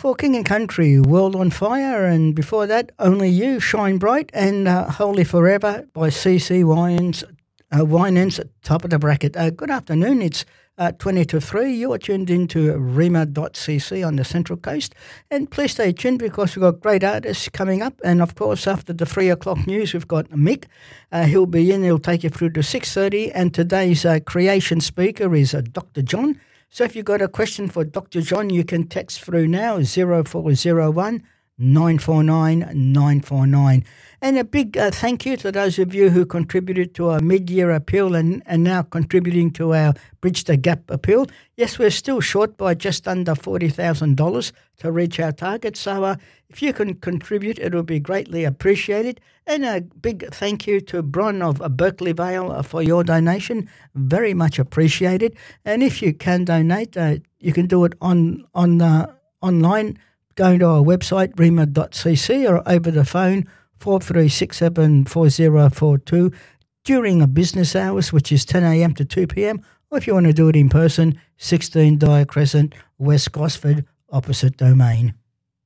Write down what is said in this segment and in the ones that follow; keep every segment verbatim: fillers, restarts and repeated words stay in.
for King and Country, World on Fire, and before that, Only You, Shine Bright, and uh, Holy Forever by C C Winans, uh, Winans, top of the bracket. Uh, good afternoon, it's uh, twenty to three. You are tuned into rima dot c c on the Central Coast, and please stay tuned because we've got great artists coming up, and of course, after the three o'clock news, we've got Mick. Uh, he'll be in, he'll take you through to six thirty, and today's uh, creation speaker is uh, Doctor John. So if you've got a question for Doctor John, you can text through now, zero four zero one, nine four nine, nine four nine. And a big uh, thank you to those of you who contributed to our mid-year appeal and, and now contributing to our Bridge the Gap appeal. Yes, we're still short by just under forty thousand dollars to reach our target. So uh, if you can contribute, it will be greatly appreciated. And a big thank you to Bron of Berkeley Vale for your donation. Very much appreciated. And if you can donate, uh, you can do it on on uh, online, going to our website, rima dot c c, or over the phone, four three six seven, four zero four two, during a business hours, which is ten a.m. to two p.m, or if you want to do it in person, sixteen Dyer Crescent, West Gosford, opposite Domain.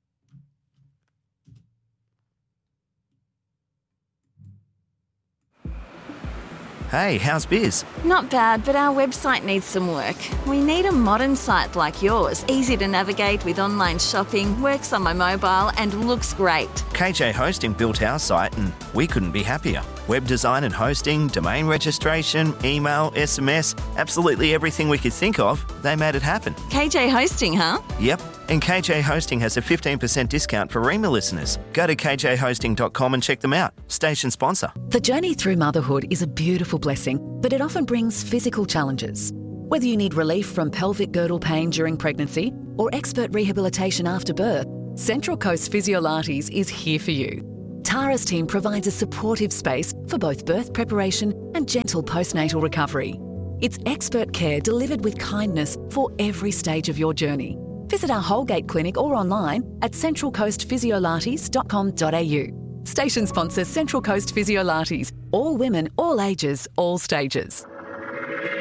Hey, how's biz? Not bad, but our website needs some work. We need a modern site like yours, easy to navigate with online shopping, works on my mobile and looks great. K J Hosting built our site and we couldn't be happier. Web design and hosting, domain registration, email, S M S, absolutely everything we could think of, they made it happen. K J Hosting, huh? Yep, and K J Hosting has a fifteen percent discount for Rima listeners. Go to k j hosting dot com and check them out. Station sponsor. The journey through motherhood is a beautiful blessing, but it often brings physical challenges. Whether you need relief from pelvic girdle pain during pregnancy or expert rehabilitation after birth, Central Coast Physiolates is here for you. Tara's team provides a supportive space for both birth preparation and gentle postnatal recovery. It's expert care delivered with kindness for every stage of your journey. Visit our Holgate Clinic or online at central coast physiolates dot com dot a u. Station sponsor Central Coast Physiolates. All women, all ages, all stages.